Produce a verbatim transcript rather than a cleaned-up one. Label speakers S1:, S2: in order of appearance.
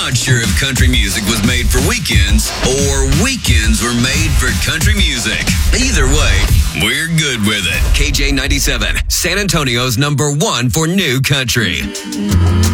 S1: not sure if country music was made for weekends or weekends were made for country music. Either way, we're good with it. K J ninety-seven, San Antonio's number one for new country.